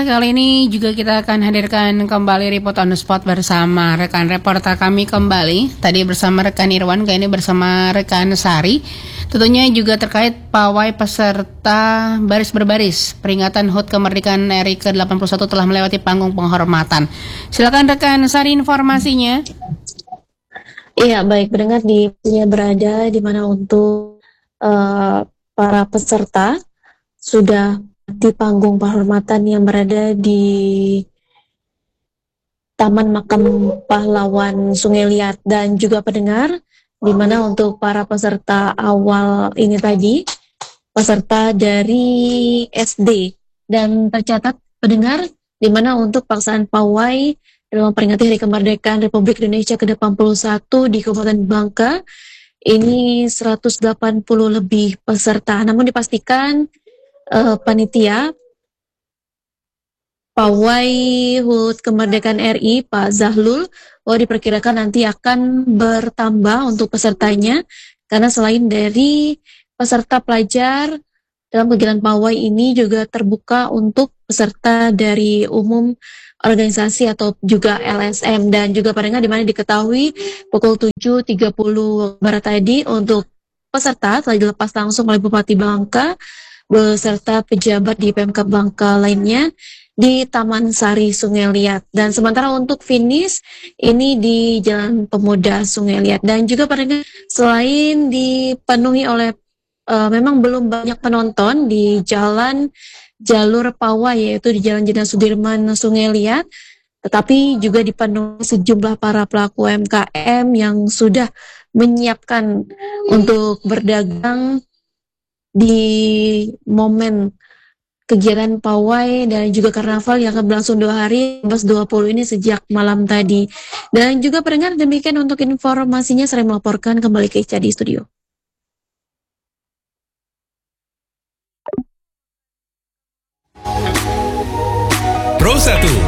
kali ini juga kita akan hadirkan kembali Report on the Spot bersama rekan reporter kami kembali. Tadi bersama rekan Irwan, kali ini bersama rekan Sari. Tentunya juga terkait pawai peserta baris berbaris. Peringatan HUT kemerdekaan RI ke-81 telah melewati panggung penghormatan. Silakan rekan Sari informasinya. Iya, baik, pendengar berada di mana untuk para peserta sudah di panggung penghormatan yang berada di Taman Makam Pahlawan Sungai Liat, dan juga pendengar di mana untuk para peserta awal ini tadi peserta dari SD, dan tercatat pendengar di mana untuk pelaksanaan pawai dalam memperingati Hari Kemerdekaan Republik Indonesia ke-81 di Kabupaten Bangka ini 180 lebih peserta. Namun dipastikan panitia pawai HUT Kemerdekaan RI Pak Zahlul diperkirakan nanti akan bertambah untuk pesertanya, karena selain dari peserta pelajar dalam kegiatan pawai ini juga terbuka untuk peserta dari umum organisasi atau juga LSM, dan juga pendengar di mana diketahui pukul 7.30 barat tadi untuk peserta telah dilepas langsung oleh Bupati Bangka beserta pejabat di Pemkab Bangka lainnya di Taman Sari Sungai Liat, dan sementara untuk finish ini di Jalan Pemuda Sungai Liat. Dan juga pendengar, selain dipenuhi oleh memang belum banyak penonton di jalur pawai yaitu di Jalan Jenderal Sudirman Sungai Liat, tetapi juga dipenuhi sejumlah para pelaku UMKM yang sudah menyiapkan untuk berdagang di momen kegiatan pawai dan juga karnaval yang akan berlangsung 2 hari 19-20 ini sejak malam tadi. Dan juga pendengar, demikian untuk informasinya, saya melaporkan kembali ke Ica di studio. Pro 1